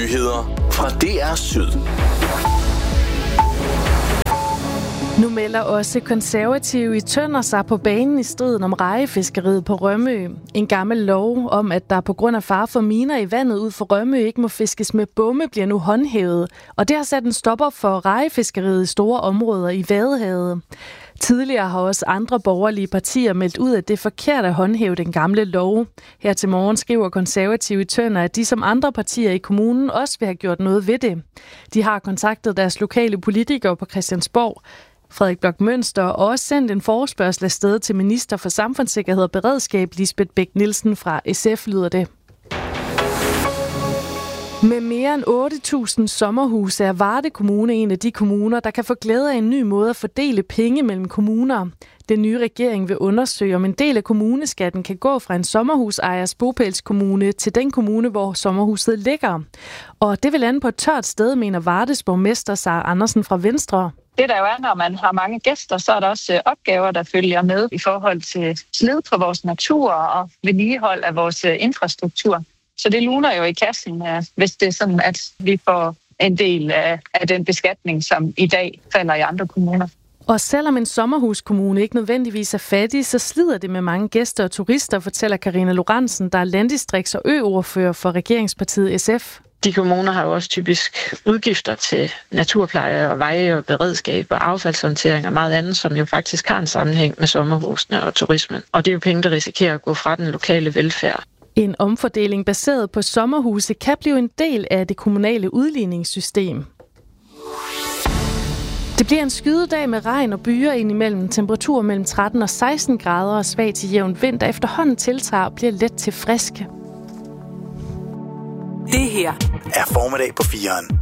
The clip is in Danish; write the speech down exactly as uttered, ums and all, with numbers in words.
Nyheder fra D R Syd. Nu melder også konservative i Tønder sig på banen i striden om rejefiskeriet på Rømø. En gammel lov om, at der på grund af fare for miner i vandet ud for Rømø ikke må fiskes med bomme, bliver nu håndhævet. Og det har sat en stopper for rejefiskeriet i store områder i Vadehavet. Tidligere har også andre borgerlige partier meldt ud, at det er forkert at håndhæve den gamle lov. Her til morgen skriver konservative i Tønder, at de som andre partier i kommunen også vil have gjort noget ved det. De har kontaktet deres lokale politikere på Christiansborg. Frederik Bloch Münster har også sendt en forespørgsel afsted til minister for samfundssikkerhed og beredskab, Lisbeth Bech-Nielsen fra S F, lyder det. Med mere end otte tusind sommerhuse er Varde Kommune en af de kommuner, der kan få glæde af en ny måde at fordele penge mellem kommuner. Den nye regering vil undersøge, om en del af kommuneskatten kan gå fra en sommerhusejers bopælskommune til den kommune, hvor sommerhuset ligger. Og det vil lande på et tørt sted, mener Vardes borgmester Sara Andersen fra Venstre. Det der jo er, når man har mange gæster, så er der også opgaver, der følger med i forhold til slid på vores natur og vedligehold af vores infrastruktur. Så det luner jo i kassen, hvis det er sådan, at vi får en del af, af den beskatning, som i dag falder i andre kommuner. Og selvom en sommerhuskommune ikke nødvendigvis er fattig, så slider det med mange gæster og turister, fortæller Karina Lorentzen, der er landdistrikts- og ø-ordfører for regeringspartiet S F. De kommuner har jo også typisk udgifter til naturpleje og veje og beredskab og affaldshåndtering og meget andet, som jo faktisk har en sammenhæng med sommerhusene og turismen. Og det er jo penge, der risikerer at gå fra den lokale velfærd. En omfordeling baseret på sommerhuse kan blive en del af det kommunale udligningssystem. Det bliver en skydedag med regn og byer indimellem. Temperatur mellem tretten og seksten grader og svag til jævn vind, der efterhånden tiltager og bliver let til frisk. Det her er Formiddag på fireren.